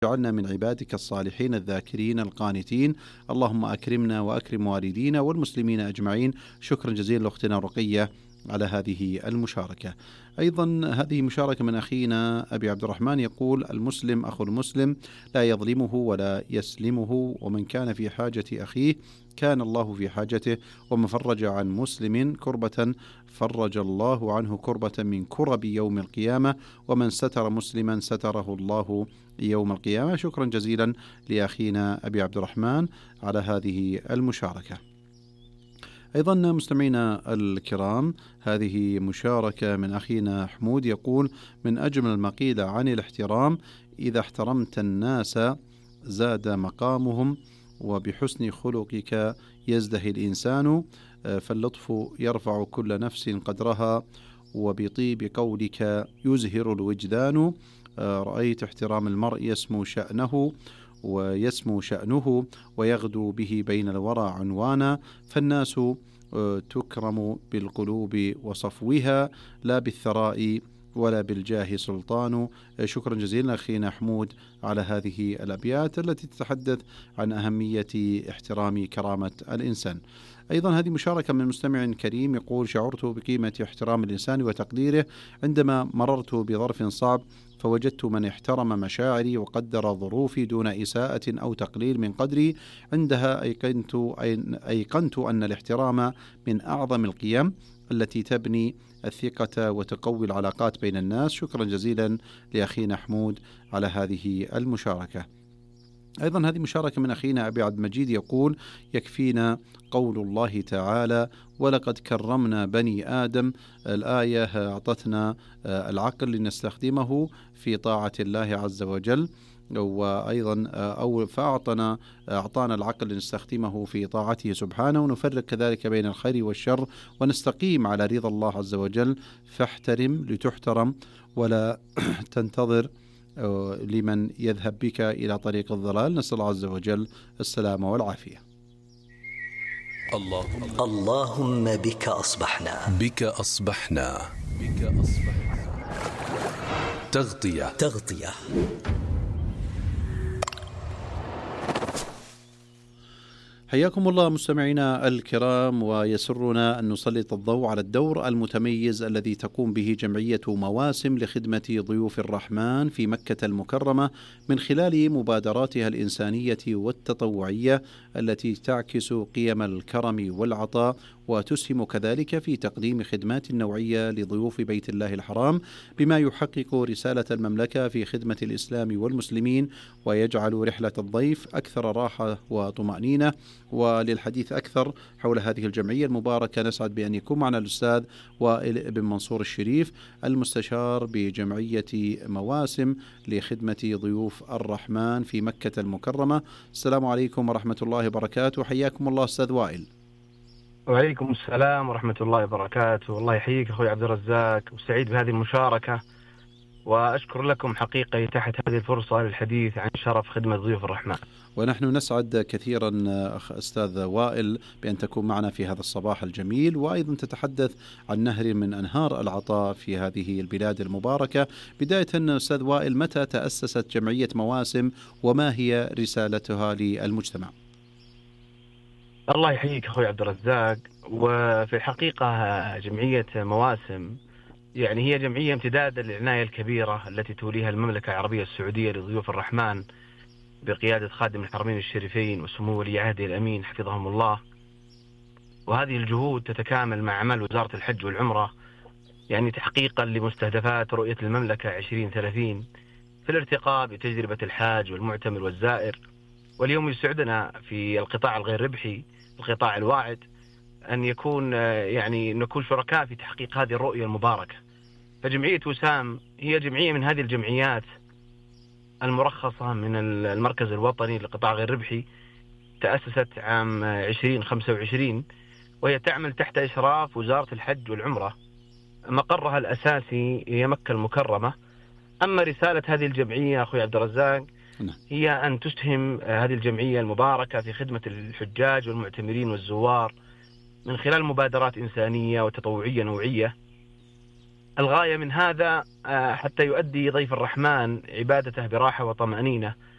واجعلنا من عبادك الصالحين الذاكرين القانتين. اللهم أكرمنا وأكرم والدينا والمسلمين أجمعين. شكرا جزيلا لأختنا رقية على هذه المشاركة. أيضا هذه مشاركة من أخينا أبي عبد الرحمن، يقول: المسلم أخو المسلم لا يظلمه ولا يسلمه، ومن كان في حاجة أخيه كان الله في حاجته، ومن فرج عن مسلم كربة فرج الله عنه كربة من كرب يوم القيامة، ومن ستر مسلما ستره الله يوم القيامة. شكرا جزيلا لأخينا أبي عبد الرحمن على هذه المشاركة. أيضا مستمعينا الكرام، هذه مشاركة من أخينا حمود، يقول: من أجمل ما قيل عن الاحترام: إذا احترمت الناس زاد مقامهم، وبحسن خلقك يزدهي الإنسان، فاللطف يرفع كل نفس قدرها، وبطيب قولك يزهر الوجدان. رأيت احترام المرء يسمو شأنه ويغدو به بين الورى عنوانا، فالناس تكرم بالقلوب وصفوها، لا بالثراء ولا بالجاه سلطان. شكرا جزيلا أخينا حمود على هذه الأبيات التي تتحدث عن أهمية احترام كرامة الإنسان. أيضا هذه مشاركة من مستمع كريم، يقول: شعرت بقيمة احترام الإنسان وتقديره عندما مررت بظرف صعب، فوجدت من احترم مشاعري وقدر ظروفي دون إساءة أو تقليل من قدري. عندها أيقنت أن الاحترام من أعظم القيم التي تبني الثقة وتقوي العلاقات بين الناس. شكرا جزيلا لأخينا حمود على هذه المشاركة. أيضا هذه مشاركة من أخينا أبي عبد المجيد، يقول: يكفينا قول الله تعالى: ولقد كرمنا بني آدم. الآية أعطتنا العقل لنستخدمه في طاعة الله عز وجل، وأيضا أعطانا العقل لنستخدمه في طاعته سبحانه، ونفرق كذلك بين الخير والشر، ونستقيم على رضا الله عز وجل. فاحترم لتحترم، ولا تنتظر لمن يذهب بك إلى طريق الضلال. نسأل الله عز وجل السلامة والعافية. اللهم بك أصبحنا، بك أصبحنا. تغطية. حياكم الله مستمعينا الكرام، ويسرنا أن نسلط الضوء على الدور المتميز الذي تقوم به جمعية مواسم لخدمة ضيوف الرحمن في مكة المكرمة من خلال مبادراتها الإنسانية والتطوعية التي تعكس قيم الكرم والعطاء، وتسهم كذلك في تقديم خدمات نوعية لضيوف بيت الله الحرام، بما يحقق رسالة المملكة في خدمة الإسلام والمسلمين، ويجعل رحلة الضيف أكثر راحة وطمأنينة. وللحديث أكثر حول هذه الجمعية المباركة نسعد بأن يكون معنا الأستاذ وائل بن منصور الشريف، المستشار بجمعية مواسم لخدمة ضيوف الرحمن في مكة المكرمة. السلام عليكم ورحمة الله وبركاته. حياكم الله أستاذ وائل. وعليكم السلام ورحمة الله وبركاته. والله يحييك أخوي عبد الرزاق، وسعيد بهذه المشاركة، وأشكر لكم حقيقة تحت هذه الفرصة للحديث عن شرف خدمة ضيوف الرحمن. ونحن نسعد كثيرا أستاذ وائل بأن تكون معنا في هذا الصباح الجميل، وأيضا تتحدث عن نهر من أنهار العطاء في هذه البلاد المباركة. بداية أستاذ وائل، متى تأسست جمعية مواسم وما هي رسالتها للمجتمع؟ الله يحييك أخوي عبد الرزاق. وفي الحقيقة جمعية مواسم يعني هي جمعية امتدادا للعناية الكبيرة التي توليها المملكة العربية السعودية لضيوف الرحمن بقيادة خادم الحرمين الشريفين وسمو ولي عهده الأمين حفظهم الله. وهذه الجهود تتكامل مع عمل وزارة الحج والعمرة، يعني تحقيقا لمستهدفات رؤية المملكة 2030 في الارتقاء بتجربة الحاج والمعتمر والزائر. واليوم يسعدنا في القطاع الغير ربحي، القطاع الواعد، أن نكون شركاء في تحقيق هذه الرؤية المباركة. فجمعية وسام هي جمعية من هذه الجمعيات المرخصة من المركز الوطني للقطاع غير ربحي، تأسست عام 2025، وهي تعمل تحت إشراف وزارة الحج والعمرة. مقرها الأساسي هي مكة المكرمة. أما رسالة هذه الجمعية أخوي عبد الرزاق هي أن تسهم هذه الجمعية المباركة في خدمة الحجاج والمعتمرين والزوار من خلال مبادرات إنسانية وتطوعية نوعية. الغاية من هذا حتى يؤدي ضيف الرحمن عبادته براحة وطمأنينة،